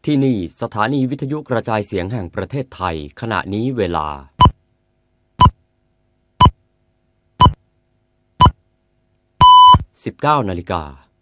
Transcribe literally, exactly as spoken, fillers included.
ที่นี่สถานีวิทยุกระจายเสียงแห่งประเทศไทยขณะนี้เวลาสิบเก้านาฬิกา